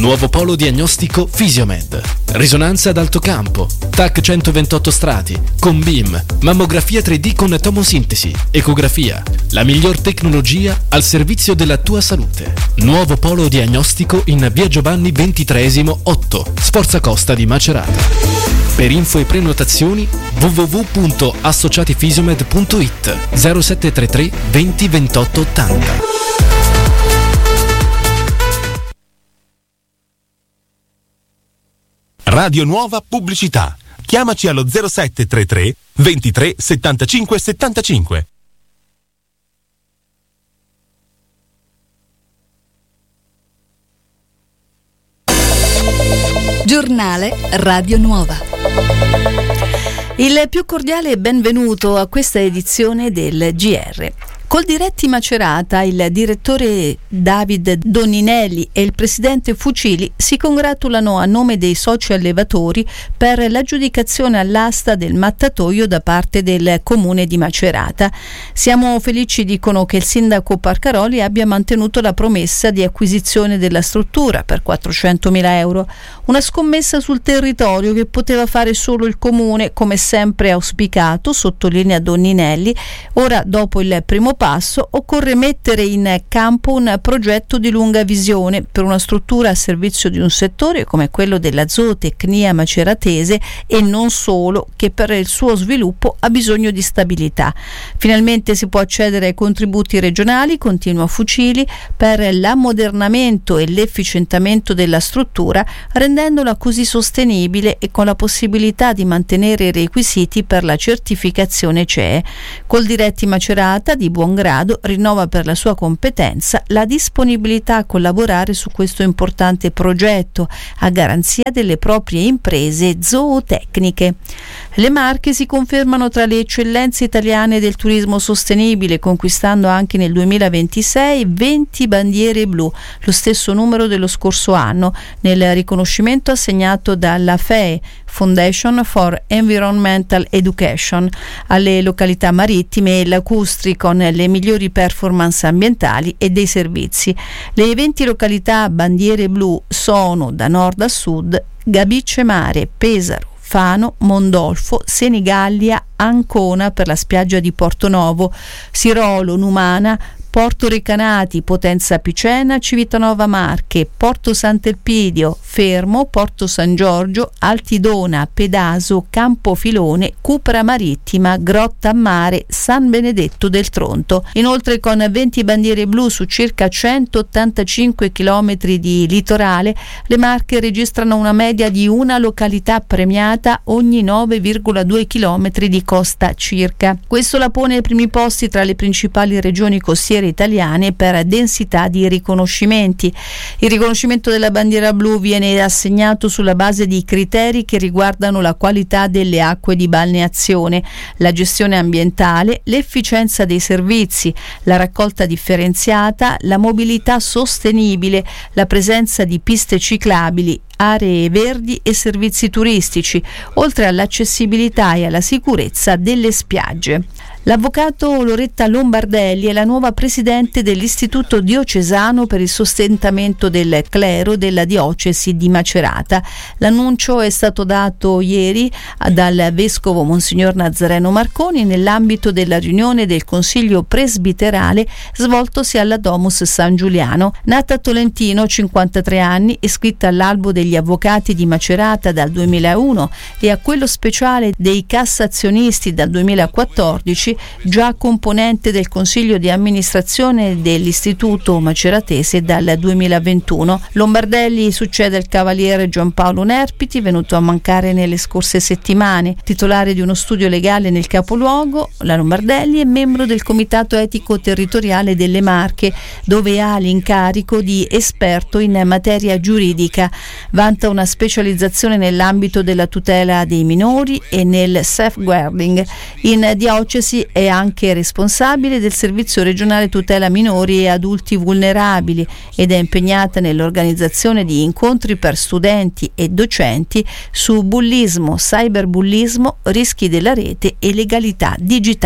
Nuovo polo diagnostico Fisiomed. Risonanza ad alto campo, TAC 128 strati, con BIM, mammografia 3D con tomosintesi, ecografia. La miglior tecnologia al servizio della tua salute. Nuovo polo diagnostico in via Giovanni XXIII 8, Sforza Costa di Macerata. Per info e prenotazioni www.associatifisiomed.it 0733 20 28 80. Radio Nuova Pubblicità. Chiamaci allo 0733 23 75 75. Giornale Radio Nuova. Il più cordiale benvenuto a questa edizione del GR. Coldiretti Macerata, il direttore David Doninelli e il presidente Fucili si congratulano a nome dei soci allevatori per l'aggiudicazione all'asta del mattatoio da parte del comune di Macerata. Siamo felici, dicono, che il sindaco Parcaroli abbia mantenuto la promessa di acquisizione della struttura per 400.000 euro. Una scommessa sul territorio che poteva fare solo il comune, come sempre auspicato, sottolinea Doninelli. Ora, dopo il primo passo, occorre mettere in campo un progetto di lunga visione per una struttura a servizio di un settore come quello della zootecnia maceratese e non solo, che per il suo sviluppo ha bisogno di stabilità. Finalmente si può accedere ai contributi regionali, continua Fucili, per l'ammodernamento e l'efficientamento della struttura, rendendola così sostenibile e con la possibilità di mantenere i requisiti per la certificazione CE. Coldiretti Macerata, di buon grado, rinnova per la sua competenza la disponibilità a collaborare su questo importante progetto a garanzia delle proprie imprese zootecniche. Le Marche si confermano tra le eccellenze italiane del turismo sostenibile, conquistando anche nel 2026 20 bandiere blu, lo stesso numero dello scorso anno, nel riconoscimento assegnato dalla FEE, Foundation for Environmental Education, alle località marittime e lacustri con le migliori performance ambientali e dei servizi. Le 20 località bandiere blu sono, da nord a sud, Gabice Mare, Pesaro, Fano, Mondolfo, Senigallia, Ancona per la spiaggia di Portonovo, Sirolo, Numana, Porto Recanati, Potenza Picena, Civitanova Marche, Porto Sant'Elpidio, Fermo, Porto San Giorgio, Altidona, Pedaso, Campofilone, Cupra Marittima, Grotta a Mare, San Benedetto del Tronto. Inoltre, con 20 bandiere blu su circa 185 km di litorale, le Marche registrano una media di una località premiata ogni 9,2 km di costa circa. Questo la pone ai primi posti tra le principali regioni costiere italiane per densità di riconoscimenti. Il riconoscimento della bandiera blu viene assegnato sulla base di criteri che riguardano la qualità delle acque di balneazione, la gestione ambientale, l'efficienza dei servizi, la raccolta differenziata, la mobilità sostenibile, la presenza di piste ciclabili, aree verdi e servizi turistici, oltre all'accessibilità e alla sicurezza delle spiagge. L'avvocato Loretta Lombardelli è la nuova presidente dell'Istituto Diocesano per il sostentamento del clero della diocesi di Macerata. L'annuncio è stato dato ieri dal vescovo Monsignor Nazareno Marconi nell'ambito della riunione del Consiglio Presbiterale svoltosi alla Domus San Giuliano. Nata a Tolentino, 53 anni, iscritta all'albo degli avvocati di Macerata dal 2001 e a quello speciale dei cassazionisti dal 2014, già componente del consiglio di amministrazione dell'Istituto Maceratese dal 2021. Lombardelli succede al cavaliere Giampaolo Nerpiti, venuto a mancare nelle scorse settimane. Titolare di uno studio legale nel capoluogo, la Lombardelli è membro del Comitato Etico Territoriale delle Marche, dove ha l'incarico di esperto in materia giuridica. Vanta una specializzazione nell'ambito della tutela dei minori e nel safeguarding. In diocesi è anche responsabile del Servizio Regionale Tutela Minori e Adulti Vulnerabili ed è impegnata nell'organizzazione di incontri per studenti e docenti su bullismo, cyberbullismo, rischi della rete e legalità digitale.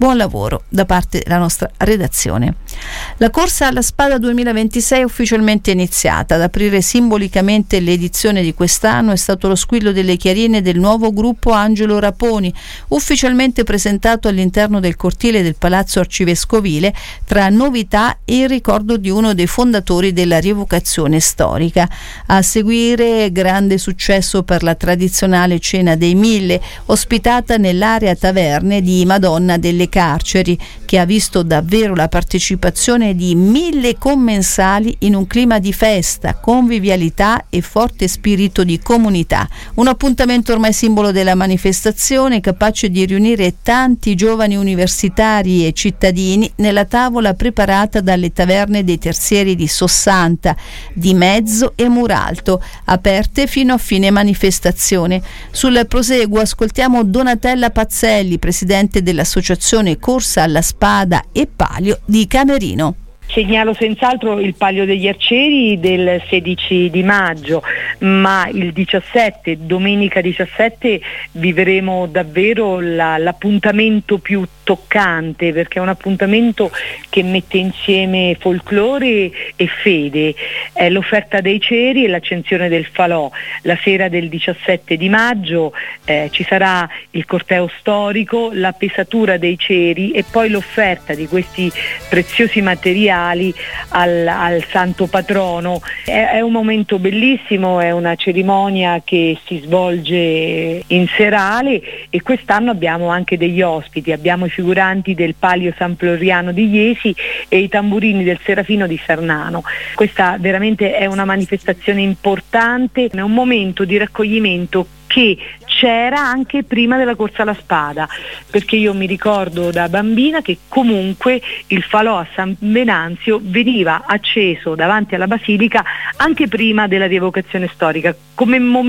Buon lavoro da parte della nostra redazione. La corsa alla spada 2026 è ufficialmente iniziata. Ad aprire simbolicamente l'edizione di quest'anno è stato lo squillo delle chiarine del nuovo gruppo Angelo Raponi, ufficialmente presentato all'interno del cortile del Palazzo Arcivescovile, tra novità e il ricordo di uno dei fondatori della rievocazione storica. A seguire, grande successo per la tradizionale Cena dei Mille, ospitata nell'area taverne di Madonna delle Carceri, che ha visto davvero la partecipazione di 1000 commensali in un clima di festa, convivialità e forte spirito di comunità. Un appuntamento ormai simbolo della manifestazione, capace di riunire tanti giovani universitari e cittadini nella tavola preparata dalle taverne dei terzieri di Sossanta, di Mezzo e Muralto, aperte fino a fine manifestazione. Sul proseguo ascoltiamo Donatella Pazzelli, presidente dell'associazione Corsa alla Spada e Palio di Camerino. Segnalo senz'altro il Palio degli Arcieri del 16 di maggio, ma il 17, domenica 17, vivremo davvero l'appuntamento più toccante, perché è un appuntamento che mette insieme folklore e fede. È l'offerta dei ceri e l'accensione del falò. La sera del 17 di maggio ci sarà il corteo storico, la pesatura dei ceri e poi l'offerta di questi preziosi materiali al santo patrono. È un momento bellissimo, è una cerimonia che si svolge in serale e quest'anno abbiamo anche degli ospiti, abbiamo i figuranti del Palio San Floriano di Iesi e i tamburini del Serafino di Sarnano. Questa veramente è una manifestazione importante, è un momento di raccoglimento che c'era anche prima della corsa alla spada, perché io mi ricordo da bambina che comunque il falò a San Venanzio veniva acceso davanti alla basilica anche prima della rievocazione storica, come